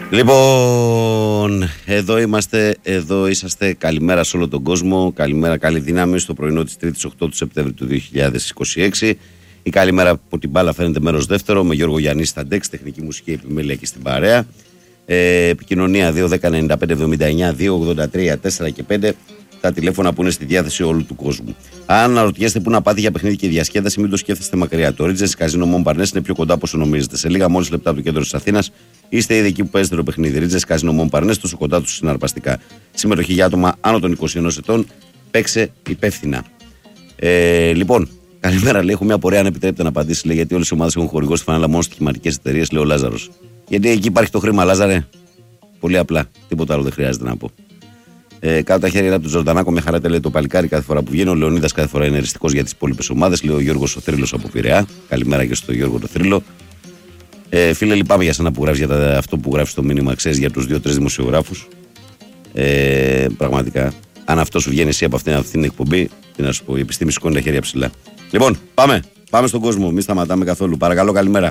Λοιπόν, εδώ είσαστε. Καλημέρα σε όλο τον κόσμο. Καλημέρα, καλή δύναμη στο πρωινό της 3ης 8 του Σεπτέμβρη του 2026. Η καλημέρα από την μπάλα φαίνεται μέρος δεύτερο, με Γιώργο Γιαννή στα ντεξ, τεχνική μουσική επιμέλεια και στην παρέα. Επικοινωνία 2-10-95-79-2-83-4 και 5. Τα τηλέφωνα που είναι στη διάθεση όλου του κόσμου. Αν αναρωτιέστε πού να πάτε για παιχνίδι και διασκέδαση, μην το σκέφτεστε μακριά. Το Ρίτζες Καζίνο Μομπαρνές είναι πιο κοντά από όσο νομίζετε. Σε λίγα μόλις λεπτά από το κέντρο της Αθήνας είστε ήδη εκεί που παίζετε το παιχνίδι. Ρίτζες Καζίνο Μομπαρνές, τόσο κοντά του συναρπαστικά. Συμμετοχή για άτομα άνω των 21 ετών. Παίξε υπεύθυνα. Λοιπόν, καλημέρα. Λέει: έχω μια πορεία αν επιτρέπετε να απαντήσει. Λέει: γιατί όλες οι ομάδες έχουν χορηγό στη φανέλα μόνο στοιχηματικές εταιρείες, λέει ο Λάζαρος. Γιατί εκεί υπάρχει το χρήμα, Λάζαρε. Πολύ απλά. Τίποτα άλλο δεν χρειάζεται να πω. Κάτω τα χέρια από τον Ζορτανάκο, μια χαρά λέει το παλικάρι κάθε φορά που βγαίνει. Ο Λεωνίδας κάθε φορά είναι εριστικός για τις υπόλοιπες ομάδες. Λέει ο Γιώργος ο Θρύλος από Πειραιά. Καλημέρα και στο Γιώργο το Θρύλο. Φίλε, λυπάμαι για σένα που γράφεις για αυτό που γράφεις στο μήνυμα, ξέρεις, για τους 2-3 δημοσιογράφους. Πραγματικά, αν αυτό σου βγαίνει εσύ από αυτήν την εκπομπή, τι να σου πω, η επιστήμη σηκώνει τα χέρια ψηλά. Λοιπόν, πάμε στον κόσμο. Μην σταματάμε καθόλου. Παρακαλώ, καλημέρα.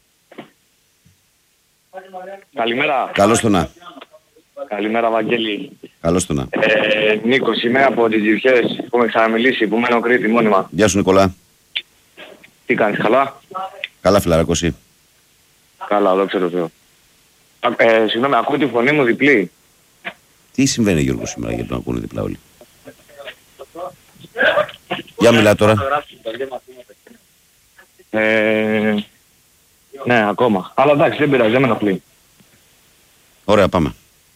Καλημέρα. Καλώς το να. Καλημέρα, Βαγγέλη. Καλώς το να. Νίκος, είμαι από τις Διουχές που έχουμε ξαναμιλήσει, που μένω Κρήτη μόνιμα. Γεια σου, Νικολά. Τι κάνεις, καλά? Καλά, φιλαράκο, εσύ? Καλά, δόξα τω Θεώ. Συγγνώμη, ακούω τη φωνή μου διπλή. Τι συμβαίνει, Γιώργο, σήμερα γιατί τον ακούνε διπλά όλοι? Για μιλά τώρα. Ναι, ακόμα. Αλλά εντάξει, δεν πειράζει, δεν με ενοχλεί. Ωραία, πάμε.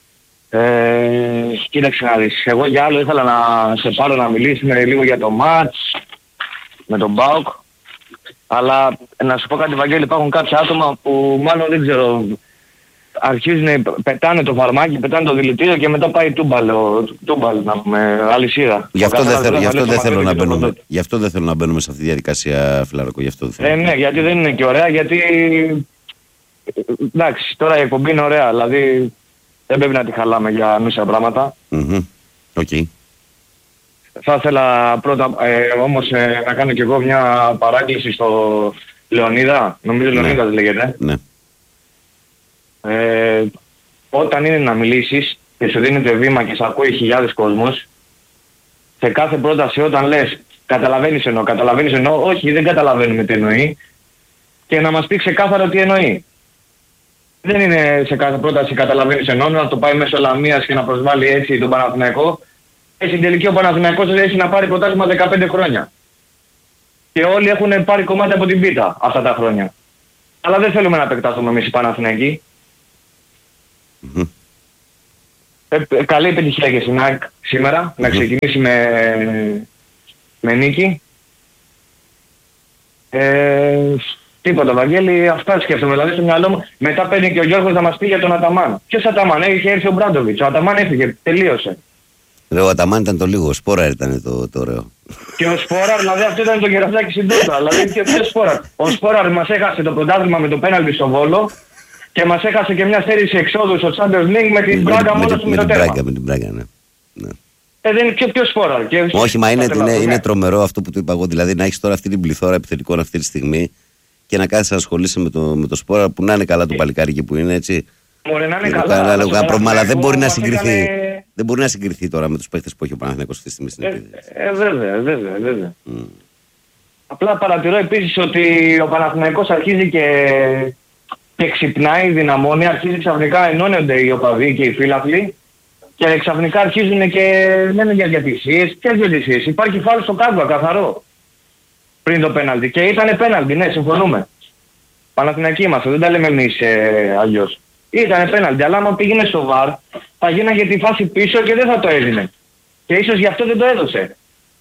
Κοίταξε να δεις. Εγώ για άλλο ήθελα να σε πάρω να μιλήσουμε λίγο για το μάτς με τον ΠΑΟΚ. Αλλά να σου πω κάτι, Βαγγέλη, υπάρχουν κάποια άτομα που μάλλον δεν ξέρω, αρχίζουν, πετάνε το φαρμάκι, πετάνε το δηλητήριο και μετά πάει τούμπαλ να πούμε, αλυσίδα. Γι' αυτό δεν θέλω να μπαίνουμε σε αυτή τη διαδικασία, φιλαράκο. Ναι, γιατί δεν είναι και ωραία, γιατί εντάξει, τώρα η εκπομπή είναι ωραία, δηλαδή δεν πρέπει να τη χαλάμε για ανούσια πράγματα. Okay. Θα ήθελα πρώτα όμως να κάνω κι εγώ μια παράκληση στο Λεωνίδα. Νομίζω Λεωνίδας λέγεται. Ναι. Όταν είναι να μιλήσεις και σου δίνεται βήμα και σε ακούει χιλιάδες κόσμος, σε κάθε πρόταση όταν λες καταλαβαίνεις εννοώ, όχι δεν καταλαβαίνουμε τι εννοεί, και να μας πει ξεκάθαρα τι εννοεί. Δεν είναι σε κάθε πρόταση καταλαβαίνεις εννοώ, να το πάει μέσω Λαμίας και να προσβάλλει έτσι τον Παναθηναϊκό. Στην τελική ο Παναθηναϊκός έχει να πάρει πρωτάθλημα 15 χρόνια. Και όλοι έχουν πάρει κομμάτι από την πίτα αυτά τα χρόνια. Αλλά δεν θέλουμε να επεκταθούμε εμείς οι Παναθηναϊκοί. Καλή επιτυχία και στην ΑΕΚ σήμερα. Να ξεκινήσει με νίκη. Τίποτα, Βαγγέλη, αυτά σκέφτομαι. Δηλαδή στο μυαλό μου, μετά παίρνει και ο Γιώργος να μας πει για τον Αταμάν. Ποιος Αταμάν? Είχε έρθει ο Μπράντοβιτς. Ο Αταμάν έφυγε, τελείωσε. Ρε, ο Αταμάν ήταν το λίγο, ο Σπόραρ ήταν το ωραίο. Και ο Σπόραρ, δηλαδή αυτό ήταν το κερατάκι στην τούτα. Δηλαδή και ποιος Σπόραρ? Ο Σπόραρ μας έχασε το πρωτάθλημα με το πέναλτι στο Βόλο και μας έχασε και μια σέρηση εξόδου στο Champions League με την Μπράγκα μόνο του με το τέρμα. Με την Μπράγκα, ναι. Δεν είναι ποιος Σπόραρ. Όχι, μα είναι τρομερό αυτό που του είπα εγώ. Δηλαδή να έχεις τώρα αυτή την πληθώρα επιθετικών αυτή τη στιγμή και να κάθεσαι να ασχολείσαι με το Σπόραρ που να είναι καλά το παλικάρι εκεί που είναι, έτσι. Μπορεί να είναι καλά. Αλλά δεν μπορεί να συγκριθεί. Δεν μπορεί να συγκριθεί τώρα με τους παίχτες που έχει ο Παναθηναϊκός αυτή τη στιγμή στην επίδεση. Βέβαια. Απλά παρατηρώ επίσης ότι ο Παναθηναϊκός αρχίζει και ξυπνάει, δυναμώνει, αρχίζει ξαφνικά, ενώνονται οι οπαδοί και οι φίλαθλοι και ξαφνικά αρχίζουν και λένε για διατησίες. Ποιες διατησίες? Υπάρχει φάουλ στο Κάγκουα, καθαρό, πριν το πέναλτι. Και ήτανε πέναλτι, ναι, συμφωνούμε. Παναθηναϊκοί είμαστε, δεν τα λέμε εμείς αλλιώς. Ήτανε πέναλτι, αλλά άμα πήγαινε στο βαρ θα γίναγε τη φάση πίσω και δεν θα το έδινε. Και ίσως γι' αυτό δεν το έδωσε.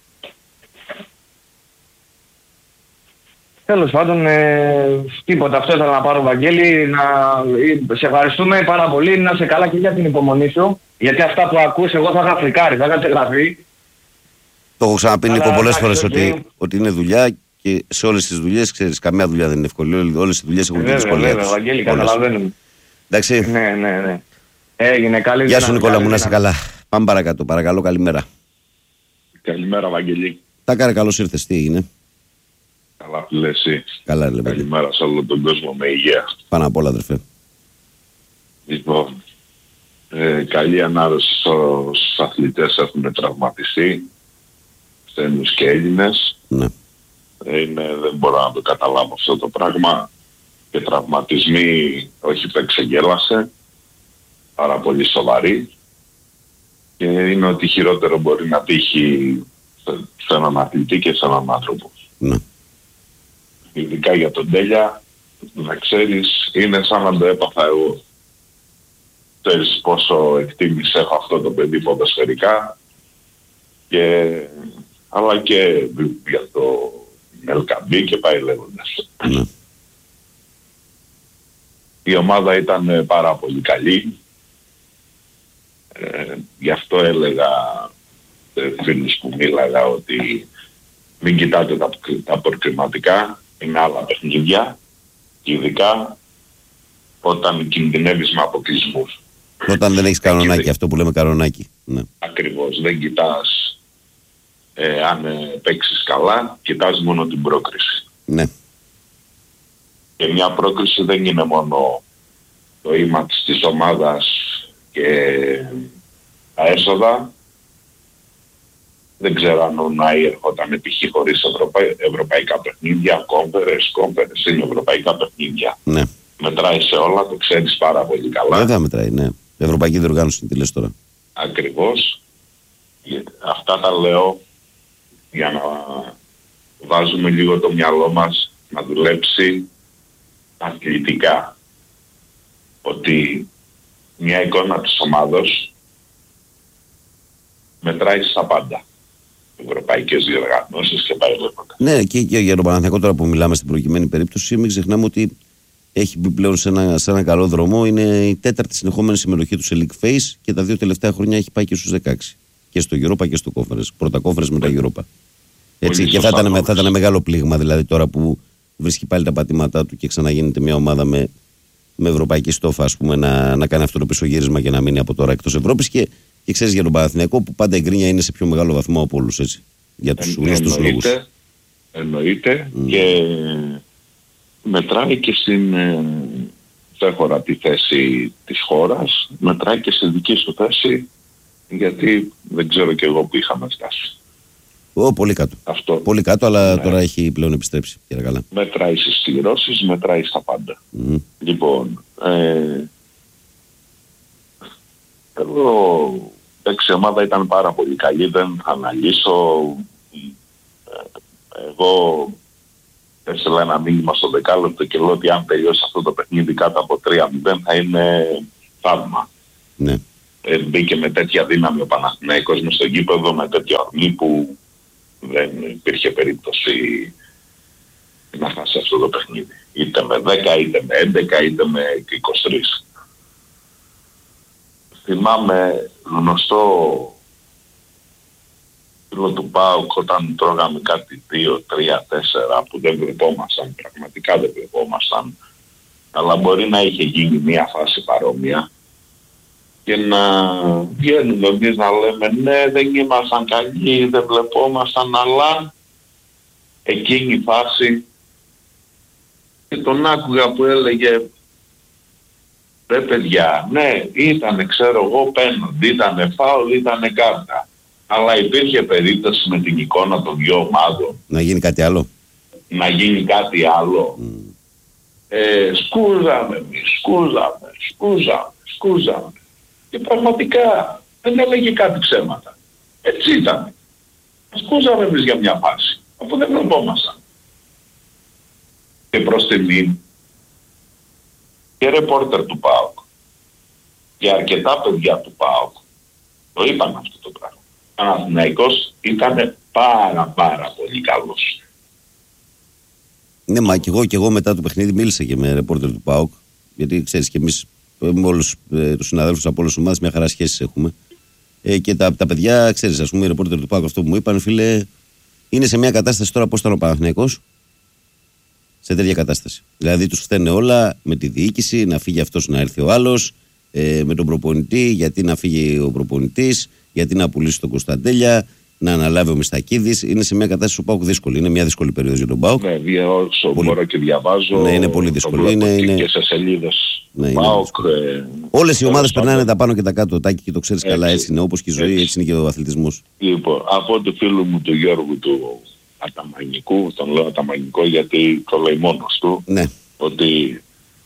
Τέλος πάντων, τίποτα. Αυτό ήθελα να πάρω, Βαγγέλη. Σε ευχαριστούμε πάρα πολύ. Να είσαι καλά και για την υπομονή σου. Γιατί αυτά που ακούς εγώ θα είχα φρικάρει, θα είχα γραφεί. Το έχω ξαναπεί, Νίκο, πολλές φορές ότι είναι δουλειά και σε όλες τις δουλειές, ξέρεις, καμία δουλειά δεν είναι εύκολη. Όλες τις δουλειές έχουν τη δυσκολία τους. Βαγγέλη, καταλαβαίνουμε. Εντάξει. Ναι. Έγινε καλή. Γεια σου, Νικόλα μου, να είσαι καλά. Πάμε παρακάτω, παρακαλώ, καλημέρα. Καλημέρα, Βαγγελή. Τα κάρε, καλώς ήρθες, τι έγινε? Καλά, φίλε, εσύ? Καλά, λέμε. Καλημέρα σε όλο τον κόσμο, με υγεία. Πάνω απ' όλα, αδερφέ. Λοιπόν, καλή ανάρρωση στους αθλητές έχουν τραυματιστεί, ξένους και Έλληνες. Ναι. Δεν μπορώ να το καταλάβω αυτό το πράγμα. Και τραυματισμοί, όχι που εξεγέλασε, πάρα πολύ σοβαροί. Και είναι ότι χειρότερο μπορεί να τύχει σε έναν αθλητή και σε έναν άνθρωπο. Ναι. Ειδικά για τον Τέλια, να ξέρεις, είναι σαν να το έπαθα εγώ. Ξέρεις πόσο εκτίμηση έχω αυτό το παιδί ποδοσφαιρικά, αλλά και για το Μελκαμπή και πάει λέγοντας. Ναι. Η ομάδα ήταν πάρα πολύ καλή. Γι' αυτό έλεγα σε φίλους που μίλαγα ότι μην κοιτάτε τα προκριματικά, είναι άλλα παιχνίδια, ειδικά όταν κινδυνεύεις με αποκλεισμούς. Όταν δεν έχεις κανονάκι, αυτό που λέμε κανονάκι. Ναι. Ακριβώς, δεν κοιτάς αν παίξεις καλά, κοιτάς μόνο την πρόκριση. Ναι. Και μια πρόκριση δεν είναι μόνο το ίμα της ομάδας και τα έσοδα. Δεν ξέρω αν ο ΝΑΗ ερχόταν π.χ. χωρίς ευρωπαϊκά παιχνίδια, κόμφερες, είναι ευρωπαϊκά παιχνίδια. Ναι. Μετράει σε όλα, το ξέρεις πάρα πολύ καλά. Βέβαια μετράει, ναι. Ευρωπαϊκή διοργάνωση, τι λες τώρα. Ακριβώς. Αυτά τα λέω για να βάζουμε λίγο το μυαλό μας να δουλέψει αθλητικά. Ότι μια εικόνα της ομάδος μετράει στα πάντα. Ευρωπαϊκές διοργανώσεις και πάει λέγοντα. Ναι, και για τον Παναθηναϊκό τώρα που μιλάμε στην προκειμένη περίπτωση, μην ξεχνάμε ότι έχει μπει πλέον σε ένα καλό δρόμο. Είναι η 4η συνεχόμενη συμμετοχή του σε League Phase και τα 2 τελευταία χρόνια έχει πάει και στους 16. Και στο Europa και στο Conference. Πρώτα Conference, μετά Europa. Έτσι, και θα ήταν μεγάλο πλήγμα δηλαδή τώρα που βρίσκει πάλι τα πατήματά του και ξαναγίνεται μια ομάδα με ευρωπαϊκή στόφα, ας πούμε, να κάνει αυτό το πισωγύρισμα και να μείνει από τώρα εκτός Ευρώπης. Και ξέρεις για τον Παναθηναϊκό που πάντα η γκρίνια είναι σε πιο μεγάλο βαθμό από όλους, έτσι. Για τους γνωστούς λόγους. Εννοείται και μετράει και στην έχωρα τη θέση της χώρας, μετράει και στη δική σου θέση, γιατί δεν ξέρω και εγώ που είχαμε φτάσει. Πολύ κάτω. Αυτό. Πολύ κάτω, αλλά ναι, τώρα έχει πλέον επιστρέψει. Καλά. Μετράει στις κληρώσεις, μετράει στα πάντα. Λοιπόν, εδώ η ομάδα ήταν πάρα πολύ καλή, δεν θα αναλύσω. Εγώ έστειλα ένα μήνυμα στο δεκάλεπτο και λέω ότι αν τελειώσει αυτό το παιχνίδι κάτω από 3-0 θα είναι θαύμα. Ναι. Μπήκε με τέτοια δύναμη ο Παναθηναϊκός μες στο γήπεδο, με τέτοια ορμή που δεν υπήρχε περίπτωση να χάσει αυτό το παιχνίδι. Είτε με 10, είτε με 11, είτε με 23. Θυμάμαι γνωστό φίλο του ΠΑΟΚ όταν τρώγαμε κάτι 2, 3, 4 που δεν βλεπόμασταν, πραγματικά δεν βλεπόμασταν, αλλά μπορεί να είχε γίνει μια φάση παρόμοια και να βγαίνουμε εμείς να λέμε ναι, δεν ήμασταν καλοί, δεν βλεπόμασταν, αλλά εκείνη η φάση και τον άκουγα που έλεγε ρε παιδιά, ναι, ήτανε ξέρω εγώ πέναντι, ήτανε φάουλ, ήτανε κάρτα. Αλλά υπήρχε περίπτωση με την εικόνα των δύο ομάδων. Να γίνει κάτι άλλο. Να γίνει κάτι άλλο. Σκούζαμε εμείς, σκούζαμε. Και πραγματικά δεν έλεγε κάτι ψέματα. Έτσι ήταν. Σκούζαμε εμείς για μια φάση, αφού δεν βλεπόμασταν. Και προς τιμή και ρεπόρτερ του ΠΑΟΚ και αρκετά παιδιά του ΠΑΟΚ το είπαν αυτό το πράγμα. Ο Παναθηναϊκός ήταν πάρα πολύ καλός. Ναι, μα και εγώ μετά το παιχνίδι μίλησα και με ρεπόρτερ του ΠΑΟΚ, γιατί ξέρεις και εμείς με όλους τους συναδέλφους από όλες τις ομάδες μια χαρά σχέσεις έχουμε. Και τα παιδιά, ξέρεις, ας πούμε, οι ρεπόρτερ του ΠΑΟΚ αυτό που μου είπαν, φίλε, είναι σε μια κατάσταση τώρα πώς ήταν ο Παναθηναϊκός. Σε τέτοια κατάσταση. Δηλαδή τους φταίνε όλα με τη διοίκηση, να φύγει αυτός να έρθει ο άλλος, με τον προπονητή, γιατί να φύγει ο προπονητής, γιατί να πουλήσει τον Κωνσταντέλια, να αναλάβει ο Μιστακίδης. Είναι σε μια κατάσταση που δύσκολη. Είναι μια δύσκολη περίοδος για τον ΠΑΟΚ. Ναι, όσο μπορώ και διαβάζω. Ναι, είναι πολύ δύσκολη. Και σε σελίδες ΠΑΟΚ. Όλες οι ομάδες περνάνε τα πάνω και τα κάτω. Τάκη, και το ξέρεις καλά. Έτσι είναι. Όπως και η ζωή, έτσι είναι και ο αθλητισμός. Λοιπόν, από του φίλου μου του Γιώργου του Αταμανικού, τον λέω Αταμανικό γιατί το λέει μόνος του. Ναι. Ότι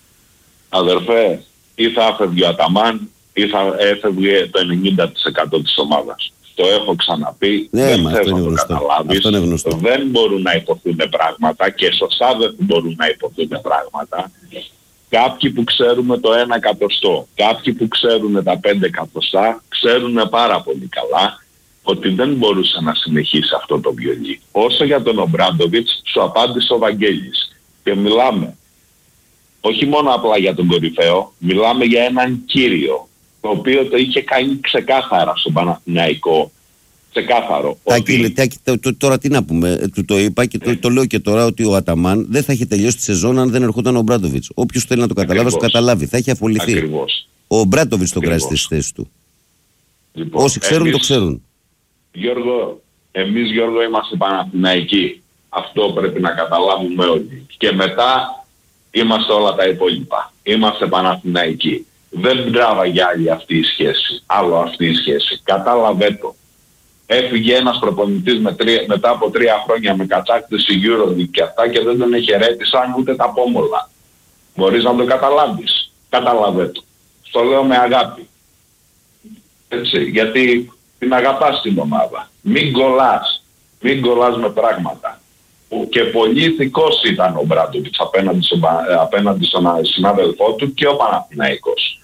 αδερφέ, ή θα έφευγε ο Αταμάν ή θα έφευγε το 90% της ομάδας. Το έχω ξαναπεί, δεν θέλω να το καταλάβεις. Δεν μπορούν να υποθούν πράγματα και σωστά δεν μπορούν να υποθούν πράγματα. Κάποιοι που ξέρουμε το 1 εκατοστό, κάποιοι που ξέρουν τα 5 εκατοστά, ξέρουν πάρα πολύ καλά ότι δεν μπορούσε να συνεχίσει αυτό το βιολί. Όσο για τον Ομπράντοβιτς, σου απάντησε ο Βαγγέλης. Και μιλάμε όχι μόνο απλά για τον κορυφαίο, μιλάμε για έναν κύριο, το οποίο το είχε κάνει ξεκάθαρα στον Παναθηναϊκό. Ξεκάθαρο. Τώρα τι να πούμε, του το είπα και το λέω και τώρα, ότι ο Αταμάν δεν θα είχε τελειώσει τη σεζόν αν δεν ερχόταν ο Ομπράντοβιτς. Όποιος θέλει να το καταλάβει, το καταλάβει. Θα είχε αφοληθεί. Ακριβώς. Ο Ομπράντοβιτς τον κράζει στη θέση του. Λοιπόν, όσοι ξέρουν, το ξέρουν. Εμείς Γιώργο είμαστε Παναθηναϊκοί. Αυτό πρέπει να καταλάβουμε όλοι. Και μετά είμαστε όλα τα υπόλοιπα. Είμαστε Παναθηναϊκοί. Δεν τράβαγε άλλη αυτή η σχέση. Άλλο αυτή η σχέση. Κατάλαβε το. Έφυγε ένας προπονητής μετά από 3 χρόνια με κατάκτηση EuroLeague και αυτά και δεν τον χαιρέτησαν ούτε τα πόμολα. Μπορείς να το καταλάβεις. Κατάλαβε το. Στο λέω με αγάπη. Έτσι. Γιατί την αγαπάς την ομάδα. Μην κολλάς. Μην κολλάς με πράγματα. Και πολύ ηθικός ήταν ο Μπράντοβιτς απέναντι στον συνάδελφό του και ο Παναθηναϊκός.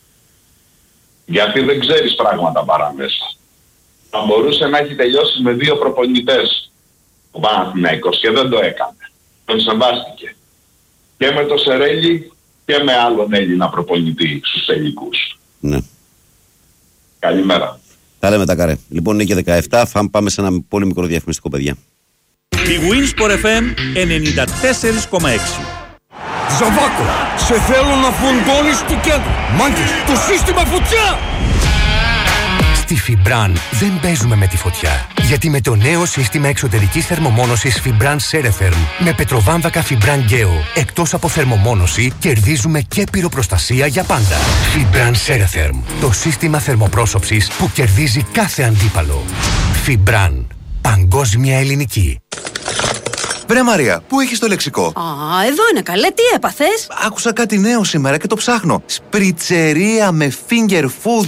Γιατί δεν ξέρεις πράγματα παραμέσα. Θα μπορούσε να έχει τελειώσει με 2 προπονητές ο Παναθηναϊκός και δεν το έκανε. Τον σεβάστηκε. Και με το Σερέλι και με άλλον Έλληνα προπονητή στους τελικούς. Ναι. Καλημέρα. Τα λέμε τα καρέ. Λοιπόν, είναι και 17. Πάμε σε ένα πολύ μικρό διαφημιστικό, παιδιά. Η Winsport FM 94,6. Ζαβάκο, σε θέλω να φουντώνεις του κέντρου. Μάγκες, το σύστημα φωτιά! Στη Φιμπραν δεν παίζουμε με τη φωτιά. Γιατί με το νέο σύστημα εξωτερικής θερμομόνωσης Fibran Ceretherm με πετροβάμβακα Fibran Geo, εκτός από θερμομόνωση, κερδίζουμε και πυροπροστασία για πάντα. Fibran Ceretherm, το σύστημα θερμοπρόσωψης που κερδίζει κάθε αντίπαλο. Fibran, παγκόσμια ελληνική. Βρε Μαρία, πού έχεις το λεξικό? Εδώ είναι καλέ, τι έπαθες? Άκουσα κάτι νέο σήμερα και το ψάχνω. Σπριτσερία με finger food.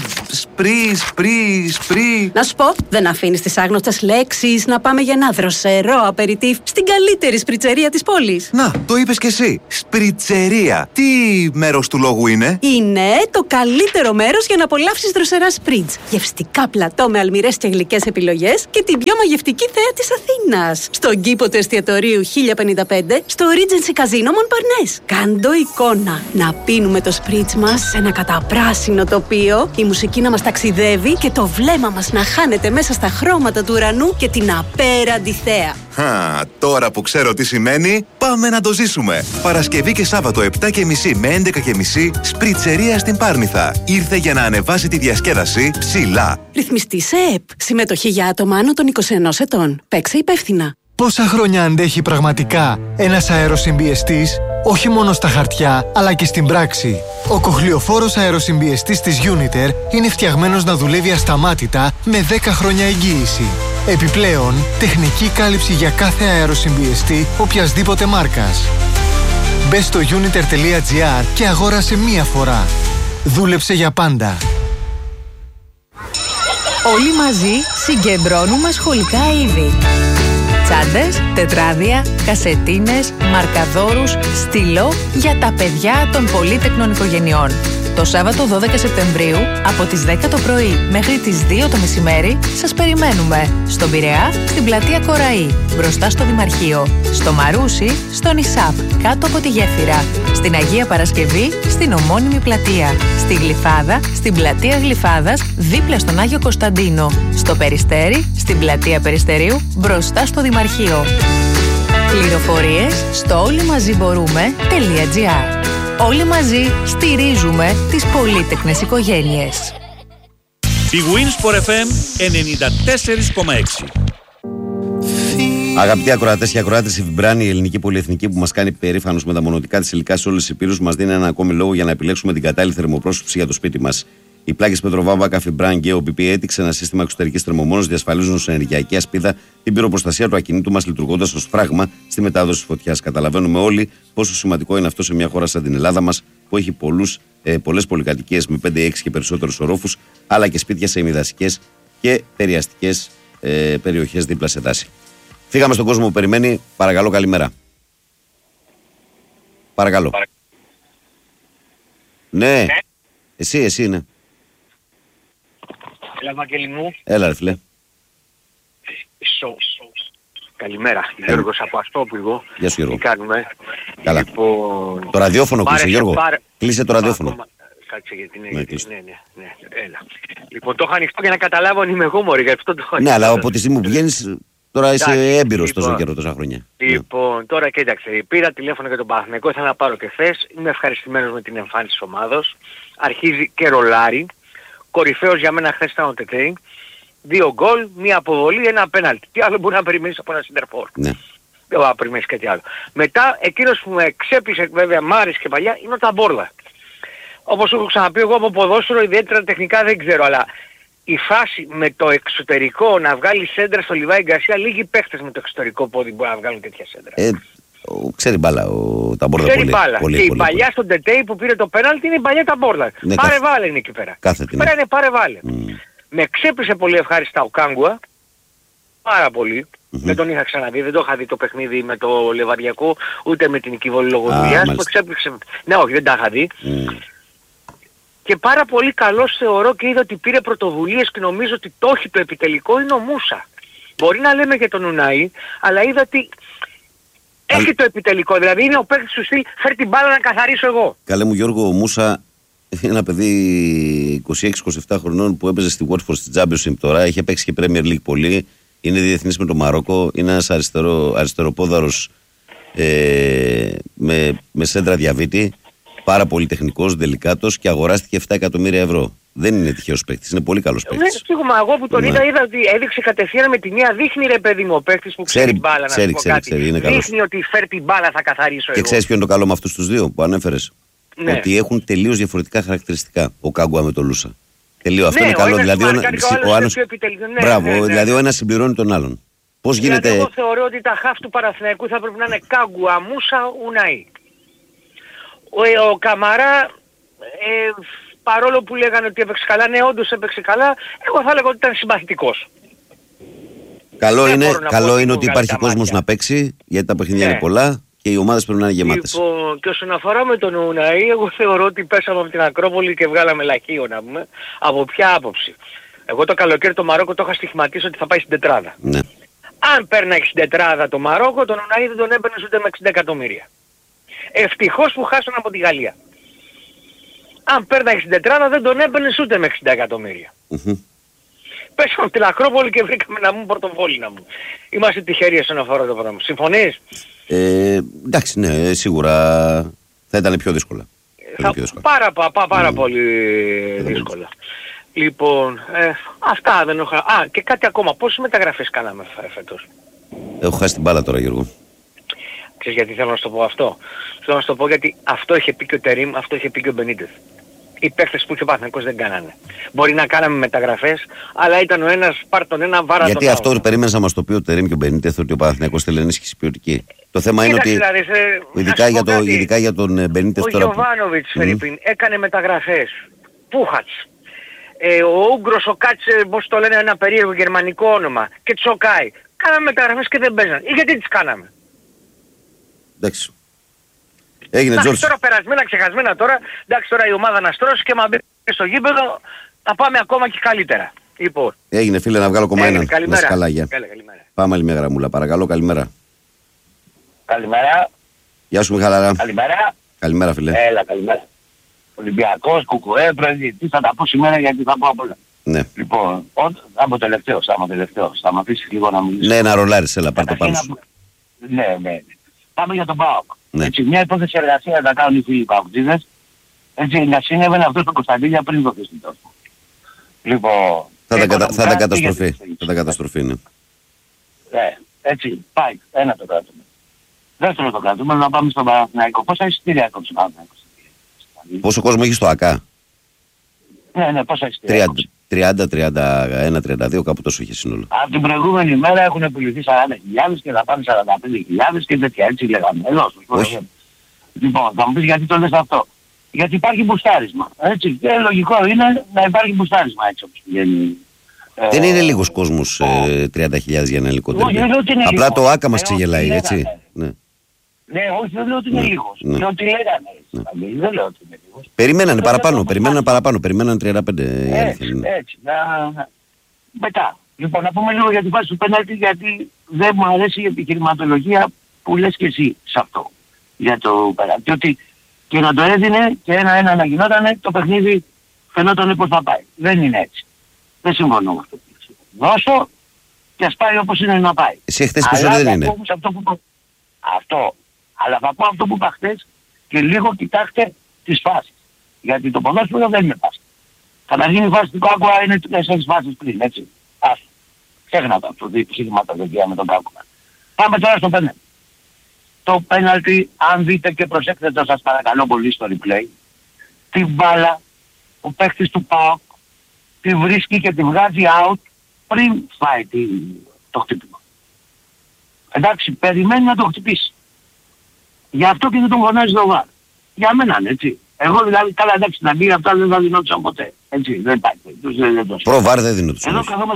Σπρί. Να σου πω, δεν αφήνεις τις άγνωστες λέξεις, να πάμε για ένα δροσερό απεριτίφ στην καλύτερη σπριτσερία της πόλης. Να, το είπες κι εσύ. Σπριτσερία. Τι μέρος του λόγου είναι? Είναι το καλύτερο μέρος για να απολαύσεις δροσερά σπριτς. Γευστικά πλατό με αλμυρές και γλυκές επιλογές και την πιο μαγευτική θέα της Αθήνας. Στον κήπο του εστιατορίου 1055 στο Regency Casino Montparnasse. Κάντο εικόνα. Να πίνουμε το σπριτς μας σε ένα καταπράσινο τοπίο, η μουσική να μας ταξιδεύει και το βλέμμα μας να χάνεται μέσα στα χρώματα του ουρανού και την απέραντη θέα. Τώρα που ξέρω τι σημαίνει, πάμε να το ζήσουμε. Παρασκευή και Σάββατο 7.30 με 11.30 Σπριτσερία στην Πάρνηθα. Ήρθε για να ανεβάσει τη διασκέδαση ψηλά. Ρυθμιστή σε ΕΠ. Συμμετοχή για άτομα άνω των 21 ετών. Παίξε υπεύθυνα. Πόσα χρόνια αντέχει πραγματικά ένας αεροσυμπιεστής, όχι μόνο στα χαρτιά, αλλά και στην πράξη. Ο κοχλιοφόρος αεροσυμπιεστής της Uniter είναι φτιαγμένος να δουλεύει ασταμάτητα με 10 χρόνια εγγύηση. Επιπλέον, τεχνική κάλυψη για κάθε αεροσυμπιεστή οποιασδήποτε μάρκας. Μπες στο uniter.gr και αγόρασε μία φορά. Δούλεψε για πάντα. Όλοι μαζί συγκεντρώνουμε σχολικά είδη. Τσάντες, τετράδια, κασετίνες, μαρκαδόρους, στυλό για τα παιδιά των πολύτεκνων οικογενειών. Το Σάββατο 12 Σεπτεμβρίου από τις 10 το πρωί μέχρι τις 2 το μεσημέρι σας περιμένουμε στον Πειραιά, στην πλατεία Κοραή, μπροστά στο Δημαρχείο, στο Μαρούσι, στον Ισάπ, κάτω από τη Γέφυρα, στην Αγία Παρασκευή, στην ομώνυμη πλατεία, στη Γλυφάδα, στην πλατεία Γλυφάδας, δίπλα στον Άγιο Κωνσταντίνο, στο Περιστέρι, στην πλατεία Περιστερίου, μπροστά στο Δημαρχείο. Πληροφορίες στο όλοιμαζιμπορούμε.gr. Όλοι μαζί στηρίζουμε τις πολύτεκνες οικογένειες. Big Wins for FM 94,6. Αγαπητοί ακροατές και ακροάτες, η Φιμπράν, η ελληνική πολυεθνική που μας κάνει περήφανους με τα μονοτικά της υλικά σε όλες τις υπήρους, μας δίνει ένα ακόμη λόγο για να επιλέξουμε την κατάλληλη θερμοπρόσωψη για το σπίτι μας. Οι πλάκες Πετροβάμβακα Φιμπράν και ο PP έδειξε ένα σύστημα εξωτερικής θερμομόνωσης, διασφαλίζουν σε ενεργειακή ασπίδα την πυροπροστασία του ακινήτου μας, λειτουργώντας ως φράγμα στη μετάδοση της φωτιάς. Καταλαβαίνουμε όλοι πόσο σημαντικό είναι αυτό σε μια χώρα σαν την Ελλάδα μας, που έχει πολλές πολυκατοικίες με 5-6 και περισσότερους ορόφους, αλλά και σπίτια σε ημιδασικές και περιαστικές περιοχές δίπλα σε δάση. Φύγαμε στον κόσμο που περιμένει. Παρακαλώ, καλημέρα. Παρακαλώ. Ναι. Εσύ, ναι. Έλα, Βαγγέλη μου. Έλα, ρε φίλε. Καλημέρα. Γιώργος από Αστόπουργο. Γεια σου, Γιώργο. Τι κάνουμε? Καλά. Λοιπόν... Το ραδιόφωνο κλείσε, Γιώργο. Κλείσε το ραδιόφωνο. Κάτσε γιατί είναι... Ναι. Έλα. Λοιπόν, το έχω ανοιχτό για να καταλάβω αν είμαι εγώ, μωρή. Γι' αυτό το έχω ανοιχτό. Ναι, αλλά από τη στιγμή που βγαίνεις... Τώρα είσαι έμπειρος τόσο καιρό, τόσα χρόνια. Λοιπόν, τώρα κοίταξε, πήρα τηλέφωνο για τον Παναθηναϊκό, ήθελα να πάρω και χθες. Είμαι ευχαριστημένος με την εμφάνιση της ομάδος. Αρχίζει και ρολάρι. Κορυφαίος για μένα χθες ήταν ο Τετέι. 2 γκολ, 1 αποβολή, 1 πέναλτι. Τι άλλο μπορεί να περιμένεις από ένα σεντερφόρ? Ναι. Δεν θα περιμένεις κάτι άλλο. Μετά, εκείνος που με ξέπλησε, βέβαια μ' άρεσε και παλιά, είναι ο Ταμπόρλα. Όπως έχω ξαναπεί, εγώ από ποδόσφαιρο ιδιαίτερα τεχνικά δεν ξέρω, αλλά η φάση με το εξωτερικό να βγάλει σέντρα στο Λιβάη Γκαρσία, λίγοι παίχτες με το εξωτερικό πόδι μπορούν να βγάλουν τέτοια σέντρα. Ξέρει μπάλα ο Ταμπόρλα. Ξέρει μπάλα. Και η παλιά στον Τετέι που πήρε το πέναλτι είναι η παλιά Ταμπόρλα. Ναι, πάρε βάλε είναι εκεί πέρα. Πέρα είναι πάρε βάλε. Με ξέπλησε πολύ ευχάριστα ο Κάγκουα. Πάρα πολύ. Δεν τον είχα ξαναδεί, δεν το είχα δει το παιχνίδι με το Λεβαδιακό, ούτε με την Οικηβόλη Λογοδουλειάς. Με ξέπληξε. Ναι, όχι, δεν τα είχα δει. Και πάρα πολύ καλός θεωρώ και είδα ότι πήρε πρωτοβουλίες και νομίζω ότι το έχει το επιτελικό είναι ο Μούσα. Μπορεί να λέμε για τον Ουνάη, αλλά είδα ότι έχει το επιτελικό. Δηλαδή είναι ο παίκτης του στυλ, φέρει την μπάλα να καθαρίσω εγώ. Καλέ μου Γιώργο, ο Μούσα είναι ένα παιδί 26-27 χρονών που έπαιζε στη Watford στη Championship τώρα. Έχει παίξει και Premier League πολύ. Είναι διεθνής με το Μαρόκο. Είναι ένας αριστεροπόδαρος με σέντρα διαβήτη. Πάρα πολύ τεχνικός, δελικάτος και αγοράστηκε 7 εκατομμύρια ευρώ. Δεν είναι τυχαίος παίκτης, είναι πολύ καλός παίκτης. Ναι, σίγουρα εγώ που τον είδα ότι έδειξε κατευθείαν με τη μία, δείχνει ρε παιδί μου ο παίκτης που ξέρει μπάλα να πω κάτι. Δείχνει ότι φέρει την μπάλα θα καθαρίσω εγώ. Και ξέρεις ποιο είναι το καλό με αυτούς τους δύο που ανέφερες? Ναι. Ότι έχουν τελείως διαφορετικά χαρακτηριστικά ο Κάγκουα με τον Λούσα. Τελείως, αυτό είναι καλό. Δηλαδή ο άλλος... Μπράβο, δηλαδή ο ένας συμπληρώνει τον άλλον. Πώς γίνεται... Εγώ θεωρώ ότι τα χαφ του Παναθηναϊκού θα πρέπει να είναι Κάγκουα, Μούσα, Ουνάη. Ο Καμαρά, παρόλο που λέγανε ότι έπαιξε καλά, ναι όντως έπαιξε καλά, εγώ θα λέγω ότι ήταν συμπαθητικός. Καλό είναι ότι υπάρχει κόσμος να παίξει, γιατί τα παιχνίδια είναι πολλά και οι ομάδες πρέπει να είναι γεμάτες. Λοιπόν, και όσον αφορά με τον Ουναή, εγώ θεωρώ ότι πέσαμε από την Ακρόπολη και βγάλαμε λαχείο να πούμε. Από ποια άποψη? Εγώ το καλοκαίρι το Μαρόκο το είχα στοιχηματίσει ότι θα πάει στην τετράδα. Ναι. Αν πέρναγε στην τετράδα το Μαρόκο, τον Ουναή δεν τον έμπαινε ούτε με 60 εκατομμύρια. Ευτυχώς που χάσαν από τη Γαλλία. Αν πέρναγε στην τετράδα δεν τον έμπαινε ούτε με 60 εκατομμύρια. Πέσαμε από την Ακρόπολη και βρήκαμε να μου πορτοφόλινα μου. Είμαστε τυχεροί όσον αφορά το πράγμα. Συμφωνείς? Εντάξει, ναι, σίγουρα θα ήταν πιο δύσκολα. Πάρα πολύ δύσκολα. Λοιπόν, αυτά δεν έχω... και κάτι ακόμα. Πόσες μεταγραφές κάναμε φέτος? Έχω χάσει την μπάλα τώρα, Γιώργο. Ξέρεις γιατί θέλω να σου το πω αυτό? Θέλω να σου το πω γιατί αυτό είχε πει και ο Τερίμ, αυτό είχε πει και ο Μπενίτεθ. Οι παίχτες που είχε ο Παναθηναϊκός δεν κάνανε. Μπορεί να κάναμε μεταγραφές, αλλά ήταν ο ένας πάρ' τον ένα βάρα τον γιατί αυτό περίμενες να μας το πει ο Τερίμ και ο Μπενίτεθ, ότι ο Παναθηναϊκός θέλει ενίσχυση ποιοτική. Το θέμα είναι ότι ειδικά για τον Μπενίτεθ τώρα... Ο Γιωβάνοβιτς Φερρυπίν έκανε μεταγραφές. Πούχατς. Ο Ούγκρος, ο Κάτσε, πώς το λένε, ένα περίεργο γερμανικό όνομα. Και Τσοκάι. Κάναμε μεταγραφές και δεν παίζαν. Γιατί τις κάναμε? Εντάξει. Έγινε Τζόρτζ. Τώρα περασμένα, ξεχασμένα τώρα. Εντάξει, τώρα η ομάδα να στρώσει και μα μπει στο γήπεδο θα πάμε ακόμα και καλύτερα. Λοιπόν. Έγινε φίλε, να βγάλω ακόμα έναν. Καλημέρα. Καλημέρα. Πάμε άλλη μια γραμμούλα. Παρακαλώ, καλημέρα. Καλημέρα. Γεια σου Μιχαλαρά. Καλημέρα. Καλημέρα φίλε. Έλα, καλημέρα. Ολυμπιακός, Κουκουέ, τι θα τα πω σήμερα γιατί θα πω απ' όλα. Ναι. Λοιπόν, θα είμαι τελευταίος. Θα με αφήσεις λίγο να μιλήσω. Ναι, να ρολάρεις, έλα, πάρ' το πάνω σου. Ναι. Πάμε για τον ΠΑΟΚ. Ναι. Έτσι, μια υπόθεση εργασία να κάνουν οι φίλοι Παοκτζίδες. Έτσι, να συνέβαινε αυτό στο Κωνσταντίνια πριν το Χριστιτός. Λοιπόν, θα τα καταστροφή, ναι. Έτσι, πάει. Ένα το κράτημα. Δεύτερο το κράτημα, να πάμε στον Παναθηναϊκό. Πόσα εισιτήρια έκοψε ο Παναθηναϊκός? Πόσο κόσμο έχει στο ΑΚΑ? Ναι, πόσα εισιτήρια έκοψε? 30, 31, 32, κάπου τόσο είχε σύνολο. Από την προηγούμενη μέρα έχουν επιληθεί 40.000 και θα πάνε 45.000 και τέτοια, έτσι λέγαμε. Εδώ, λοιπόν, θα μου πεις γιατί το λες αυτό. Γιατί υπάρχει μπουστάρισμα. Έτσι, και λογικό είναι να υπάρχει μπουστάρισμα έτσι όπως πηγαίνει. Δεν είναι λίγος κόσμος 30.000 για ένα υλικό τέρμι. Απλά το ΆΚΑ μας ξεγελάει, έτσι. Ναι, όχι, δεν λέω ότι είναι λίγος. Λέω ότι λέγανε. Δεν λέω ότι είναι λίγος. Περιμένανε παραπάνω, περιμένανε 35. Έτσι, μετά. Λοιπόν, να πούμε λίγο για την φάση του πέναλτι, γιατί δεν μου αρέσει η επιχειρηματολογία που λες και εσύ σε αυτό. Για το πέναλτι. Ότι και να το έδινε και ένα-ένα να γινότανε, το παιχνίδι φαινόταν πώς θα πάει. Δεν είναι έτσι. Δεν συμφωνώ με αυτό. Δώσω και ας πάει όπως είναι να πάει. Εσύ χθες πες ότι δεν είναι. Αυτό. Αλλά θα πω αυτό που είπα χθες και λίγο κοιτάξτε τις φάσεις. Γιατί το ποδόσφαιρο δεν είναι φάση. Καταρχήν η φάση του Κάκουα είναι 4 φάσεις πριν, έτσι. Ας. Ξέχνα το αυτό, με τον Κάκουα. Πάμε τώρα στο πέναλτι. Το πέναλτι, αν δείτε και προσέξτε το σας παρακαλώ πολύ στο replay, την μπάλα, ο παίκτης του ΠΑΟΚ, τη βρίσκει και τη βγάζει out πριν φάει το χτύπημα. Εντάξει, περιμένει να το χτυπήσει. Γι' αυτό και δεν τον φωνάζει το βάρ. Για μένα είναι έτσι. Εγώ δηλαδή, καλά εντάξει, να μπει αυτά δεν θα δινόντουσαν ποτέ. Έτσι, δεν υπάρχει. Προ βάρ δεν δινόντουσαν.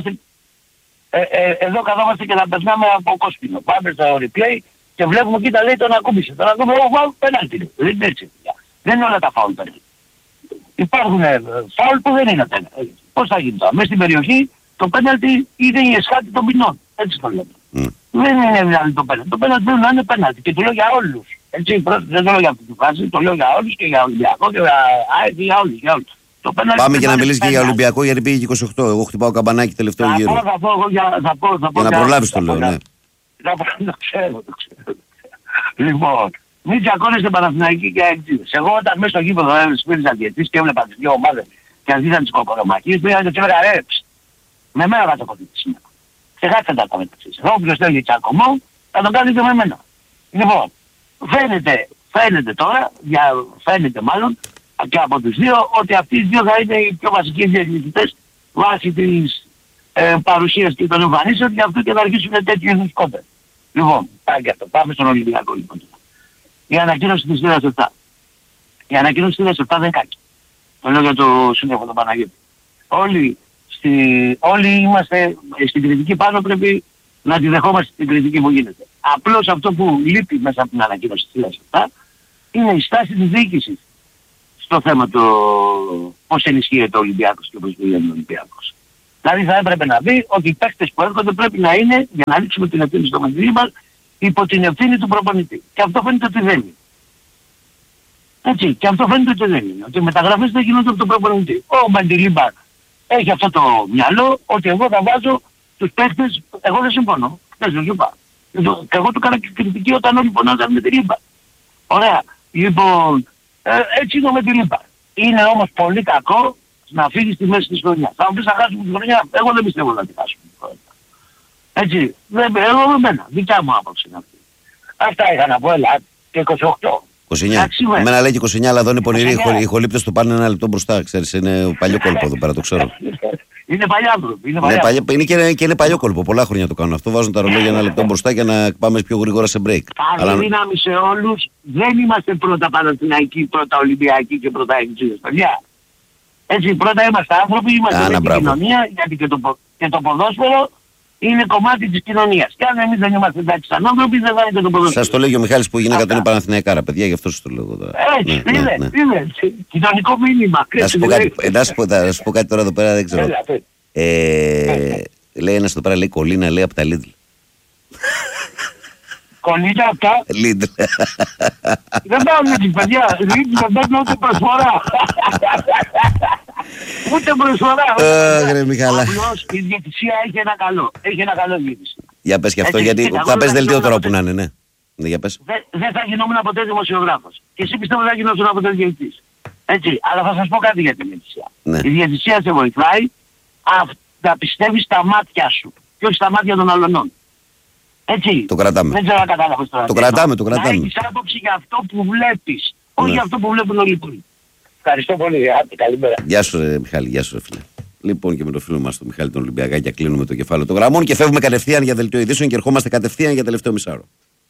Εδώ καθόμαστε και να περνάμε από κόσπινο. Πάμε στο replay και βλέπουμε εκεί τα λέει τον ακούμπησε. Τον ακούμπησε, πέναλτι. Δεν είναι έτσι. Δεν είναι όλα τα φάουλ πέναλτι. Υπάρχουν φάουλ που δεν είναι πέναλτι. Πώς θα γίνει τώρα? Μέσα στην περιοχή το πέναλτι είναι η εσχάτη των ποινών. Έτσι το λέμε. Δεν είναι δηλαδή το πέναλτι. Το πέναλτι πρέπει να είναι πέναλτι. Και το λέω για όλους. Έτσι, δεν το λέω για αυτή τη φάση, το λέω για όλους και για Ολυμπιακό και για όλους. Πάμε και να μιλήσεις και για Ολυμπιακό γιατί πήγε 28. Εγώ χτυπάω καμπανάκι τελευταίο γύρο. Θα πω. Για να προλάβεις το λέω, ναι. Το ξέρω. Λοιπόν, μην τσακώνεστε Παναθηναϊκοί και αεξίδες. Εγώ όταν μέσα στο γήπεδο σπίριζα διετής και έβλεπα τις δύο ομάδες και αντίθαν τις κοκορομακίες, πήγα και έλεγα με μένα θα το κοπείτε σήμερα. Ξεχάστε τα μεταξύ σας. Όποιος θέλει τσακωμό θα το κάνετε με μένα. Λοιπόν, φαίνεται τώρα, φαίνεται μάλλον και από τους δύο ότι αυτοί οι δύο θα είναι οι πιο βασικοί διεκδικητές βάσει της παρουσίας και των εμφανίσεων και αυτού και θα αρχίσουν τέτοιου είδους κόντες. Λοιπόν, πάει και αυτό. Πάμε στον Ολυμπιακό λοιπόν. Η ανακοίνωση της Θήρας 7. Η ανακοίνωση της Θήρας 7 δεν κάκι. Το λέω για το Σύνδεφο τον Παναγιώτη. Όλοι είμαστε στην κριτική πάνω, πρέπει να τη δεχόμαστε την κριτική που γίνεται. Απλώς αυτό που λείπει μέσα από την ανακοίνωση της Θήρας 7 είναι η στάση της διοίκησης στο θέμα το πώς ενισχύεται ο Ολυμπιακός και πώς βγαίνει ο Ολυμπιακός. Δηλαδή θα έπρεπε να δει ότι οι παίκτες που έρχονται πρέπει να είναι, για να ρίξουμε την ευθύνη στο Μεντιλίμπαρ, υπό την ευθύνη του προπονητή. Και αυτό φαίνεται ότι δεν είναι. Έτσι, και αυτό φαίνεται ότι δεν είναι. Ότι οι μεταγραφές δεν γίνονται από τον προπονητή. Ο Μεντιλίμπαρ έχει αυτό το μυαλό ότι εγώ θα βάζω τους παίκτες, εγώ δεν συμφωνώ. Δεν το είπα. Και εγώ του έκανα και κριτική όταν όλοι πονάζαν με την Λίμπαρ. Ωραία. Λοιπόν, έτσι είναι ο Μεντιλίμπαρ. Είναι όμως πολύ κακό να φύγει στη μέση της χρονιάς. Θα μου πεις να χάσουμε τη χρονιά, εγώ δεν πιστεύω να τη χάσουμε τη χρονιά. Έτσι, εγώ με μένα, δικιά μου άποψη είναι αυτή. Αυτά είχα να πω, έλα, και 28. 29. Εμένα λέει και 29, αλλά εδώ είναι πονηροί. Οι χολύπτες του πάνε ένα λεπτό μπροστά, ξέρεις, είναι παλιό κόλπο εδώ πέρα, το ξέρω. Είναι παλιά άνθρωποι. Είναι παλιό κόλπο, πολλά χρόνια το κάνουν αυτό. Βάζουν τα ρολόγια ένα λεπτό μπροστά για να πάμε πιο γρήγορα σε break. Πάλι δύναμη σε όλους, δεν είμαστε πρώτα Παναθηναϊκοί, πρώτα Ολυμπιακοί και πρώτα Αιγυπτίδες, παιδιά. Έτσι, πρώτα είμαστε άνθρωποι, είμαστε με την κοινωνία, γιατί και το ποδόσφαιρο είναι κομμάτι της κοινωνίας. Και αν εμείς δεν είμαστε εντάξει σαν άνθρωποι, δεν θα είναι και το ποδόσφαιρο. Σας το λέει ο Μιχάλης που η γυναίκα του είναι Παναθηναϊκάρα, παιδιά, γι' αυτό σας το λέω. Έτσι, είναι. Κοινωνικό μήνυμα. Να σου πω κάτι τώρα εδώ πέρα, δεν ξέρω. Λέει ένας εδώ πέρα, λέει Κολίνα, λέει από τα Lidl. Κολλήτα αυτά. Lidl. Δεν πάω έτσι, παιδιά. Lidl δεν παίρνω ούτε προσφορά. Ούτε προσφορά. Άγρε Μιχάλα. Απλώς η διαιτησία έχει ένα καλό. Έχει ένα καλό διαιτησία. Για πες και αυτό, γιατί θα πες δελτίο τώρα που να είναι, ναι. Για πες. Δεν θα γινόμουν ποτέ δημοσιογράφος. Και εσύ πιστεύω θα γινόσουν ποτέ διαιτητής. Έτσι. Αλλά θα σας πω κάτι για τη διαιτησία. Η διαιτησία σε βοηθάει να πιστεύεις στα μάτια σου και όχι στα μάτια των αλλωνών. Έτσι. Το κρατάμε. Δεν ξέρω να κατάλαβες τώρα. Το κρατάμε. Να έχεις άποψη για αυτό που βλέπεις, όχι για αυτό που βλέπουν όλοι οι υπόλοιποι. Ευχαριστώ πολύ. Καλημέρα. Γεια σου ρε Μιχάλη, γεια σου ρε φίλε. Λοιπόν, και με το φίλο μας τον Μιχάλη τον Ολυμπιακάκια κλείνουμε το κεφάλαιο των γραμμών και φεύγουμε κατευθείαν για δελτίο ειδήσεων και ερχόμαστε κατευθείαν για τελευταίο μισάωρο.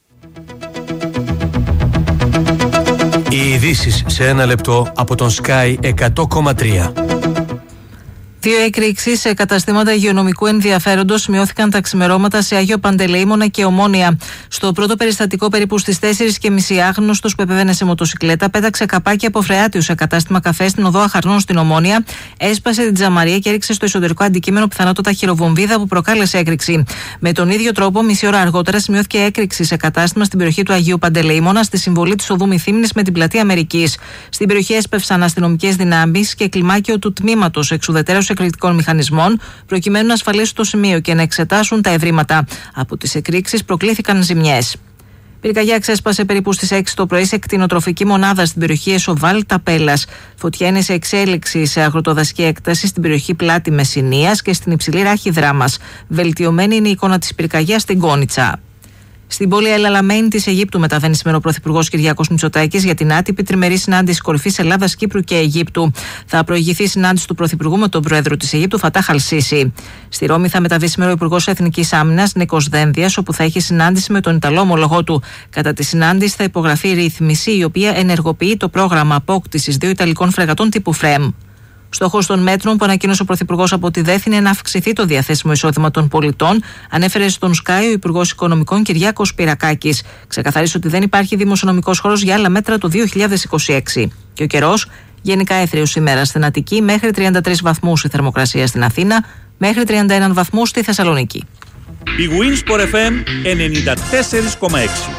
Οι ειδήσεις σε ένα λεπτό από τον Sky 100,3. 2 εκρήξεις σε καταστήματα υγειονομικού ενδιαφέροντος σημειώθηκαν τα ξημερώματα σε Άγιο Παντελεήμονα και Ομόνια. Στο πρώτο περιστατικό, περίπου στις 4:30, άγνωστος που επέβαινε σε μοτοσικλέτα πέταξε καπάκι από φρεάτιου σε κατάστημα καφέ στην οδό Αχαρνών στην Ομόνια, έσπασε την τζαμαρία και έριξε στο εσωτερικό αντικείμενο πιθανότατα χειροβομβίδα που προκάλεσε έκρηξη. Με τον ίδιο τρόπο, μισή ώρα αργότερα, σημειώθηκε έκρηξη σε κατάστημα στην περιοχή του Αγίου Παντελεήμονα, στη συμβολή της οδού Μυθύμνης με την πλατεία Αμερικής. Στην περιοχή έσπευσαν αστυνομικές δυνάμεις και κλιμάκιο του τμήματος εξουδετέρωσης εκρηκτικών μηχανισμών, προκειμένου να ασφαλίσουν το σημείο και να εξετάσουν τα ευρήματα. Από τις εκρήξεις προκλήθηκαν ζημιές. Πυρκαγιά ξέσπασε περίπου στις 6 το πρωί σε κτηνοτροφική μονάδα στην περιοχή Εσοβάλ Ταπέλας. Φωτιά είναι σε εξέλιξη σε αγροτοδασική έκταση στην περιοχή Πλάτη Μεσσηνίας και στην υψηλή ράχη Δράμας. Βελτιωμένη είναι η εικόνα της πυρκαγιάς στην Κόνιτσα. Στην πόλη Ελαλαμένη της Αιγύπτου μεταβαίνει σήμερα ο Πρωθυπουργός Κυριάκος Μητσοτάκης για την άτυπη τριμερή συνάντηση κορυφής Ελλάδας, Κύπρου και Αιγύπτου. Θα προηγηθεί η συνάντηση του Πρωθυπουργού με τον Πρόεδρο της Αιγύπτου, Φατάχ Αλ-Σίσι. Στη Ρώμη θα μεταβεί σήμερα ο Υπουργός Εθνικής Άμυνας, Νίκος Δένδιας, όπου θα έχει συνάντηση με τον Ιταλό ομολογό του. Κατά τη συνάντηση θα υπογραφεί η ρύθμιση, η οποία ενεργοποιεί το πρόγραμμα απόκτησης 2 Ιταλικών φρεγατών τύπου ΦΡΕΜ. Στόχος των μέτρων που ανακοίνωσε ο Πρωθυπουργός από τη ΔΕΘ είναι να αυξηθεί το διαθέσιμο εισόδημα των πολιτών, ανέφερε στον Sky ο Υπουργός Οικονομικών Κυριάκος Πυρακάκης. Ξεκαθάρισε ότι δεν υπάρχει δημοσιονομικός χώρος για άλλα μέτρα το 2026. Και ο καιρός, γενικά έθριος σήμερα στην Αττική, μέχρι 33 βαθμούς η θερμοκρασία στην Αθήνα, μέχρι 31 βαθμούς στη Θεσσαλονίκη. Η Winsport FM 94,6.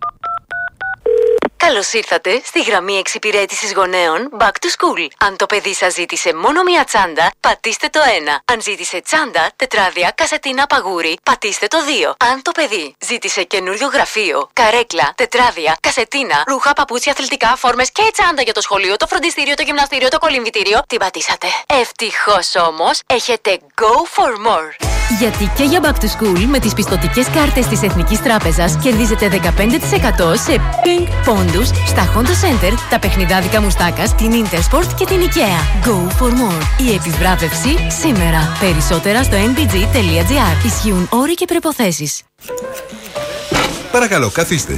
Καλώς ήρθατε στη γραμμή εξυπηρέτησης γονέων Back to School. Αν το παιδί σας ζήτησε μόνο μία τσάντα, πατήστε το 1. Αν ζήτησε τσάντα, τετράδια, κασετίνα, παγούρι, πατήστε το 2. Αν το παιδί ζήτησε καινούριο γραφείο, καρέκλα, τετράδια, κασετίνα, ρούχα, παπούτσια, αθλητικά, φόρμες και τσάντα για το σχολείο, το φροντιστήριο, το γυμναστήριο, το κολυμβητήριο, την πατήσατε. Ευτυχώς όμως, έχετε Go for More. Γιατί και για Back to School με τις πιστωτικές κάρτες της Εθνικής Τράπεζας κερδίζετε 15% σε Pink Pondus στα Honda Center, τα παιχνιδάδικα Μουστάκας, την Intersport και την IKEA. Go for more. Η επιβράβευση σήμερα. Περισσότερα στο nbg.gr. Ισχύουν όροι και προϋποθέσεις. Παρακαλώ, καθίστε.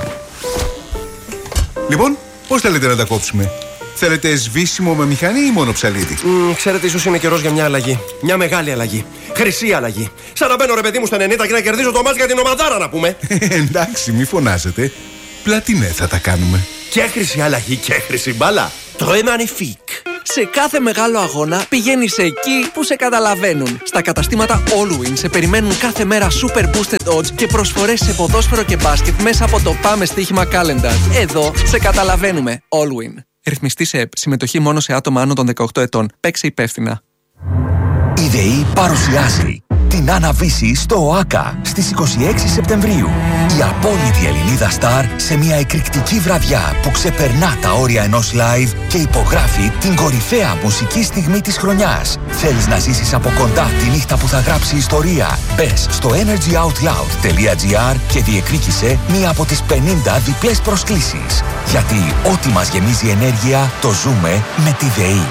Λοιπόν, πώς θέλετε να τα κόψουμε? Θέλετε σβήσιμο με μηχανή ή μόνο ψαλίδι? Ξέρετε, ίσως είναι καιρός για μια αλλαγή. Μια μεγάλη αλλαγή. Χρυσή αλλαγή. Σαν να μπαίνω ρε παιδί μου στα 90 και να κερδίζω το μάτς για την ομαδάρα, να πούμε. Εντάξει, μη φωνάζετε. Πλατινέ θα τα κάνουμε. Και χρυσή αλλαγή και χρυσή μπάλα. Το Magnifique. Σε κάθε μεγάλο αγώνα πηγαίνεις εκεί που σε καταλαβαίνουν. Στα καταστήματα Allwin σε περιμένουν κάθε μέρα super boosted odds και προσφορές σε ποδόσφαιρο και μπάσκετ μέσα από το Πάμε Στοίχημα Calendar. Εδώ σε καταλαβαίνουμε. Allwin. Ρυθμιστή σε ΕΠ. Συμμετοχή μόνο σε άτομα άνω των 18 ετών. Παίξε υπεύθυνα. Η ΔΕΗ παρουσιάζει την Αναβίση στο ΟΑΚΑ στις 26 Σεπτεμβρίου. Η απόλυτη Ελληνίδα στάρ σε μια εκρηκτική βραδιά που ξεπερνά τα όρια ενός live και υπογράφει την κορυφαία μουσική στιγμή της χρονιάς. Θέλεις να ζήσεις από κοντά τη νύχτα που θα γράψει ιστορία? Μπες στο energyoutloud.gr και διεκδίκησε μία από τις 50 διπλές προσκλήσεις. Γιατί ό,τι μας γεμίζει ενέργεια το ζούμε με τη ΔΕΗ.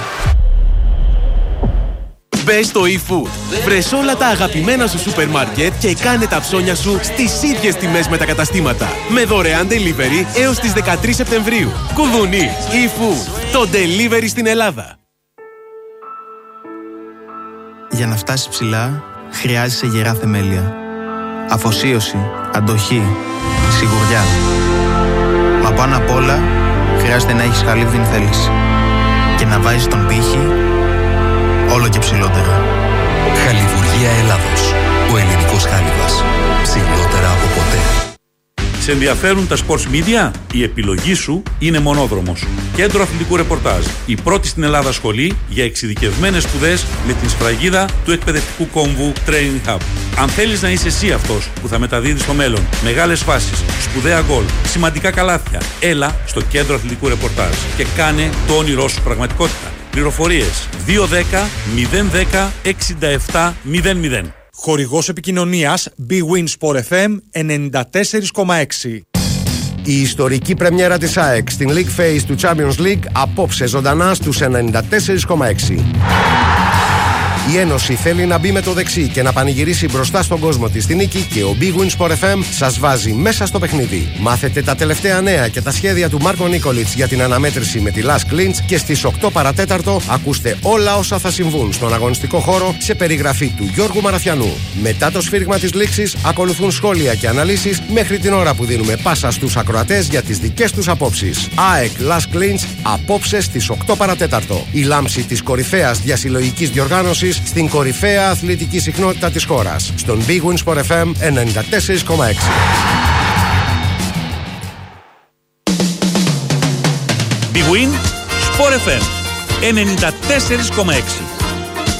Μπες στο eFood. Βρες όλα τα αγαπημένα σου σούπερ μάρκετ και κάνε τα ψώνια σου στις ίδιες τιμές με τα καταστήματα. Με δωρεάν delivery έως τις 13 Σεπτεμβρίου. Κουδουνί, eFood. Το delivery στην Ελλάδα. Για να φτάσεις ψηλά, χρειάζεσαι γερά θεμέλια. Αφοσίωση, αντοχή, σιγουριά. Μα πάνω απ' όλα, χρειάζεται να έχεις χαλίβδιν θέληση. Και να βάζεις τον πύχη όλο και ψηλότερα. Χαλιβουργία Ελλάδος. Ο ελληνικός χάλιβας. Ψηλότερα από ποτέ. Σε ενδιαφέρουν τα sports media? Η επιλογή σου είναι Μονόδρομος. Κέντρο αθλητικού ρεπορτάζ. Η πρώτη στην Ελλάδα σχολή για εξειδικευμένες σπουδές με την σφραγίδα του εκπαιδευτικού κόμβου Training Hub. Αν θέλεις να είσαι εσύ αυτός που θα μεταδίδει στο μέλλον μεγάλες φάσεις, σπουδαία γκολ, σημαντικά καλάθια, έλα στο Κέντρο Αθλητικού Ρεπορτάζ και κάνε το όνειρό σου πραγματικότητα. Πληροφορίες 210 010 67 00. Χορηγός επικοινωνίας Bwin Sport FM 94,6. Η ιστορική πρεμιέρα της ΑΕΚ στην League Phase του Champions League απόψε ζωντανά στους 94,6. Η Ένωση θέλει να μπει με το δεξί και να πανηγυρίσει μπροστά στον κόσμο της στη νίκη και ο Big Win Sport FM σας βάζει μέσα στο παιχνίδι. Μάθετε τα τελευταία νέα και τα σχέδια του Μάρκο Νίκολιτς για την αναμέτρηση με τη Last Clinch και στις 8 παρατέταρτο ακούστε όλα όσα θα συμβούν στον αγωνιστικό χώρο σε περιγραφή του Γιώργου Μαραθιανού. Μετά το σφύριγμα της λήξης ακολουθούν σχόλια και αναλύσεις μέχρι την ώρα που δίνουμε πάσα στους ακροατές για τις δικές τους απόψεις. ΑΕΚ Last Clinch απόψε στις 8 παρατέταρτο. Η λάμψη της κορυφαίας διασυλλογικής διοργάνωσης στην κορυφαία αθλητική συχνότητα της χώρας. Στον Big Win Sport FM 94,6. Big Win Sport FM 94,6.